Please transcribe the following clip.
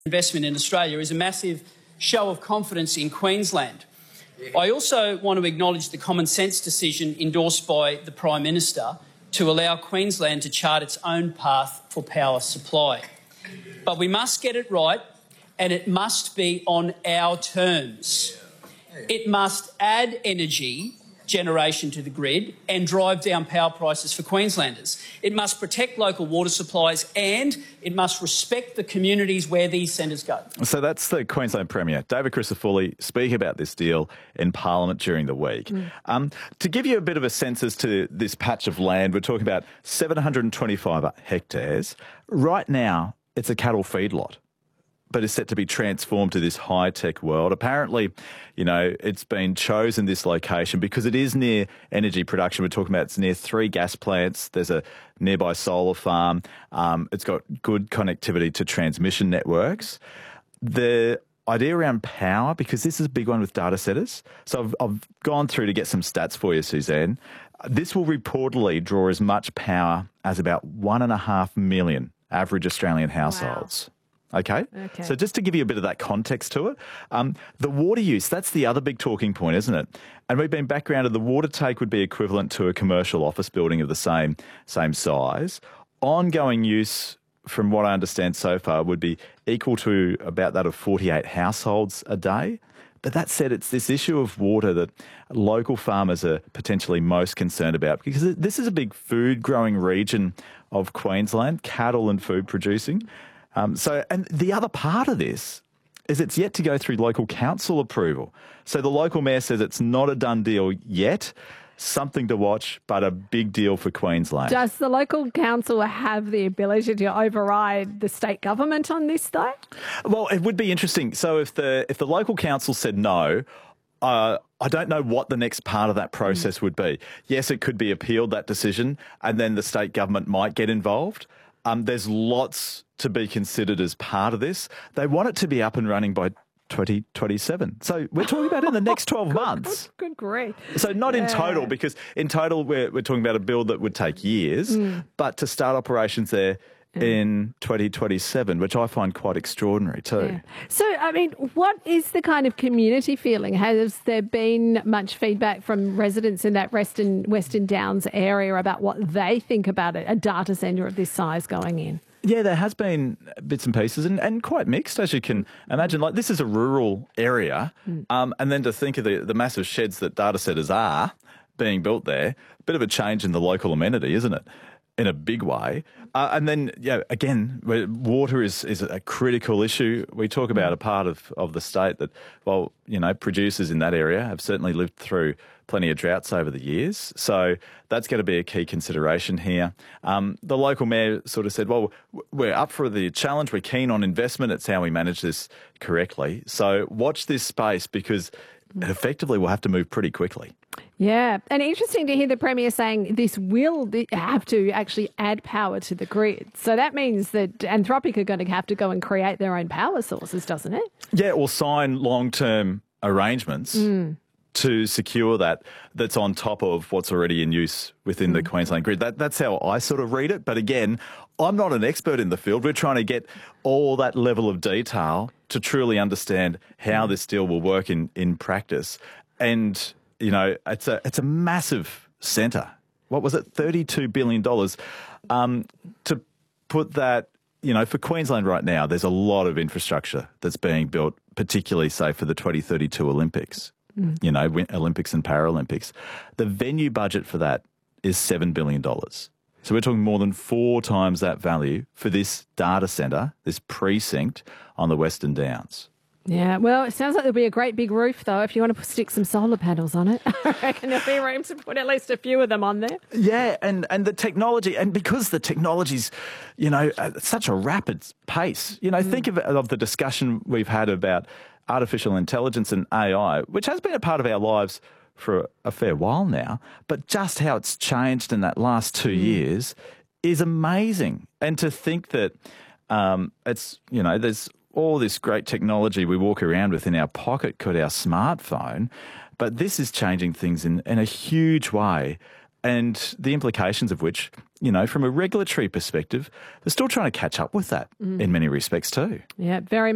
investment in Australia is a massive show of confidence in Queensland. I also want to acknowledge the common sense decision endorsed by the Prime Minister to allow Queensland to chart its own path for power supply. But we must get it right, and it must be on our terms. It must add energy generation to the grid and drive down power prices for Queenslanders. It must protect local water supplies and it must respect the communities where these centres go. So that's the Queensland Premier, David Crisafulli, speaking about this deal in Parliament during the week. To give you a bit of a sense as to this patch of land, we're talking about 725 hectares. Right now, it's a cattle feedlot, but is set to be transformed to this high-tech world. Apparently, you know, it's been chosen, this location, because it is near energy production. We're talking about it's near 3 gas plants. There's a nearby solar farm. It's got good connectivity to transmission networks. The idea around power, because this is a big one with data centres. So I've gone through to get some stats for you, Suzanne. This will reportedly draw as much power as about 1.5 million average Australian households. Wow. Okay? So just to give you a bit of that context to it, the water use, that's the other big talking point, isn't it? And we've been backgrounded, the water take would be equivalent to a commercial office building of the same size. Ongoing use, from what I understand so far, would be equal to about that of 48 households a day. But that said, it's this issue of water that local farmers are potentially most concerned about, because this is a big food growing region of Queensland, cattle and food producing. And the other part of this is it's yet to go through local council approval. So the local mayor says it's not a done deal yet, something to watch, but a big deal for Queensland. Does the local council have the ability to override the state government on this, though? Well, it would be interesting. So if the local council said no, I don't know what the next part of that process would be. Yes, it could be appealed, that decision, and then the state government might get involved. There's lots to be considered as part of this. They want it to be up and running by 2027. So we're talking about in the next 12 months. Good grief. So not in total, because in total we're talking about a build that would take years, but to start operations there in 2027, which I find quite extraordinary too. Yeah. So, I mean, what is the kind of community feeling? Has there been much feedback from residents in that Western Downs area about what they think about a data centre of this size going in? Yeah, there has been bits and pieces and quite mixed, as you can imagine. Like, this is a rural area, and then to think of the massive sheds that data centres are being built there, a bit of a change in the local amenity, isn't it? In a big way. And then, again, water is a critical issue. We talk about a part of the state that, well, you know, producers in that area have certainly lived through plenty of droughts over the years. So that's going to be a key consideration here. The local mayor sort of said, well, we're up for the challenge. We're keen on investment. It's how we manage this correctly. So watch this space, because effectively we'll have to move pretty quickly. Yeah, and interesting to hear the Premier saying this will have to actually add power to the grid. So that means that Anthropic are going to have to go and create their own power sources, doesn't it? Yeah, or sign long-term arrangements to secure that's on top of what's already in use within the Queensland grid. That's how I sort of read it. But again, I'm not an expert in the field. We're trying to get all that level of detail to truly understand how this deal will work in practice. And you know, it's a massive centre. What was it? $32 billion. To put that, you know, for Queensland right now, there's a lot of infrastructure that's being built, particularly, say, for the 2032 Olympics, you know, Olympics and Paralympics. The venue budget for that is $7 billion. So we're talking more than 4 times that value for this data centre, this precinct on the Western Downs. Yeah, well, it sounds like there'll be a great big roof, though, if you want to stick some solar panels on it. I reckon there'll be room to put at least a few of them on there. Yeah, and the technology, and because the technology's, you know, at such a rapid pace, you know, think of the discussion we've had about artificial intelligence and AI, which has been a part of our lives for a fair while now, but just how it's changed in that last 2 years is amazing. And to think that it's, you know, there's all this great technology we walk around with in our pocket called our smartphone, but this is changing things in a huge way, and the implications of which, you know, from a regulatory perspective, they're still trying to catch up with that in many respects too. Yeah, very